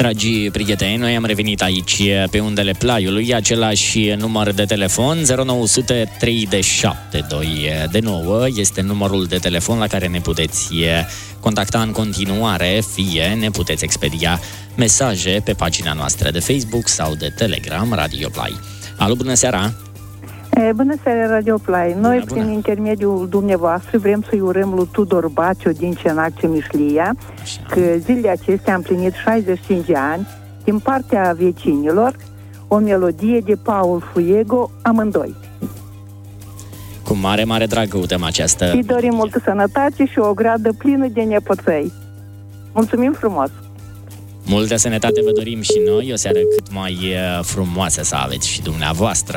Dragii prieteni, noi am revenit aici pe undele Plaiului, același număr de telefon 0900 3729 este numărul de telefon la care ne puteți contacta în continuare, fie ne puteți expedia mesaje pe pagina noastră de Facebook sau de Telegram Radio Play. Alo, bună seara! Bună seara, Radio Play. Noi, prin intermediul dumneavoastră, vrem să-i urăm lui Tudor Baciu din Cenac Cemișlia, că zilele acestea am plinit 65 de ani, din partea vecinilor, o melodie de Paul Fuego, Amândoi. Cu mare, mare drag căutăm această... Și dorim multă sănătate și o gradă plină de nepoței. Mulțumim frumos! Multă sănătate vă dorim și noi, o seară cât mai frumoasă să aveți și dumneavoastră.